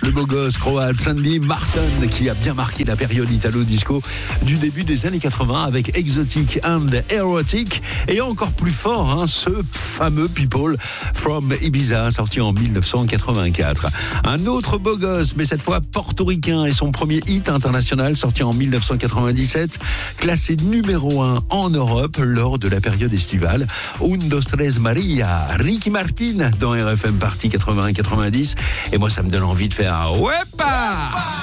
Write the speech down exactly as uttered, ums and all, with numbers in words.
le beau gosse croate Sandy Martin qui a bien marqué la période italo-disco du début des années quatre-vingts avec Exotic and Erotic et encore plus fort hein, ce fameux People from Ibiza sorti en dix-neuf cent quatre-vingt-quatre. Un autre beau gosse mais cette fois portoricain et son premier hit international sorti en dix-neuf cent quatre-vingt-dix-sept classé numéro un en Europe lors de la période estivale. Un, dos, tres, Maria, Ricky Martin dans R F M Party quatre-vingts quatre-vingt-dix et moi ça me donne envie de faire Wepa!